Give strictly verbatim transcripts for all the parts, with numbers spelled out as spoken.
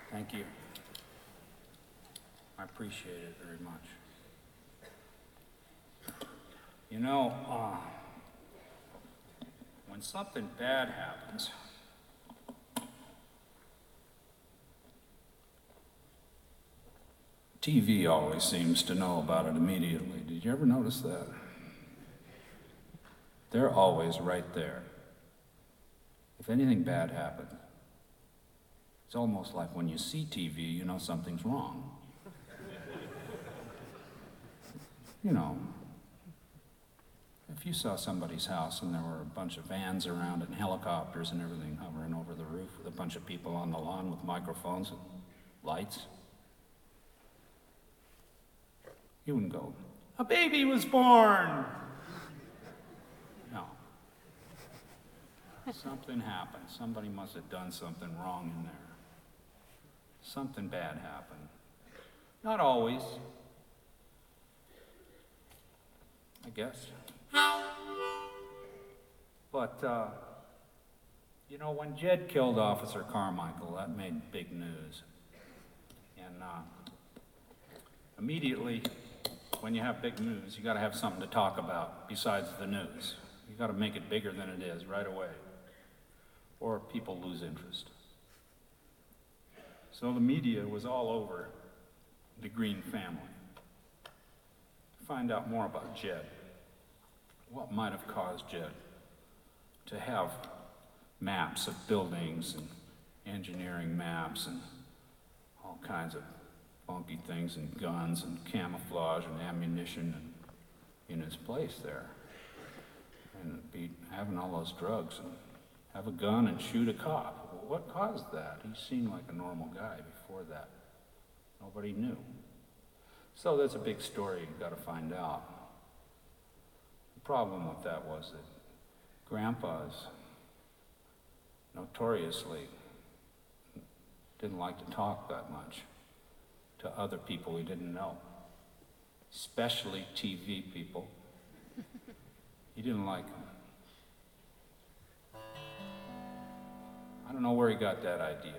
Thank you. I appreciate it very much. You know, uh, when something bad happens, T V always seems to know about it immediately. Did you ever notice that? They're always right there. If anything bad happens, it's almost like when you see T V, you know something's wrong. You know, if you saw somebody's house and there were a bunch of vans around it and helicopters and everything hovering over the roof with a bunch of people on the lawn with microphones and lights, you wouldn't go, "A baby was born!" No. Something happened. Somebody must have done something wrong in there. Something bad happened. Not always, I guess. But, uh, you know, when Jed killed Officer Carmichael, that made big news. And uh, immediately, when you have big news, you gotta have something to talk about besides the news. You gotta make it bigger than it is right away, or people lose interest. So the media was all over the Green family to find out more about Jed. What might have caused Jed to have maps of buildings and engineering maps and all kinds of funky things and guns and camouflage and ammunition and in his place there. And be having all those drugs and have a gun and shoot a cop. What caused that? He seemed like a normal guy before that. Nobody knew. So that's a big story you've got to find out. The problem with that was that Grandpa's notoriously didn't like to talk that much to other people he didn't know, especially T V people. He didn't like them. I don't know where he got that idea.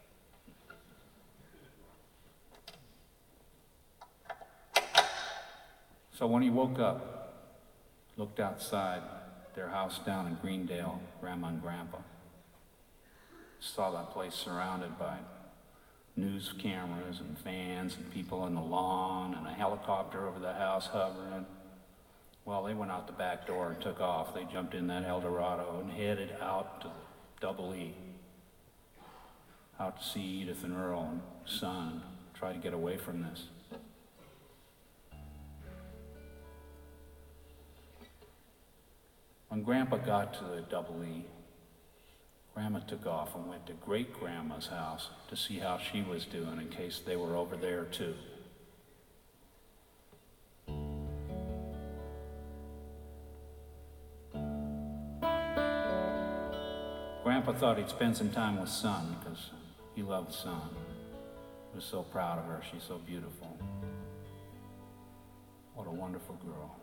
So when he woke up, looked outside their house down in Greendale, Grandma and Grandpa, saw that place surrounded by news cameras and vans and people on the lawn and a helicopter over the house hovering. Well, they went out the back door and took off. They jumped in that Eldorado and headed out to the Double E, out to see Edith and Earl and son, try to get away from this. When Grandpa got to the Double E, Grandma took off and went to Great-Grandma's house to see how she was doing in case they were over there too. Grandpa thought he'd spend some time with Son because he loved Son. He was so proud of her. She's so beautiful. What a wonderful girl.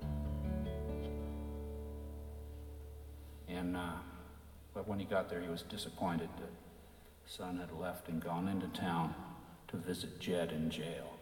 And, uh, but when he got there, he was disappointed that Son had left and gone into town to visit Jed in jail.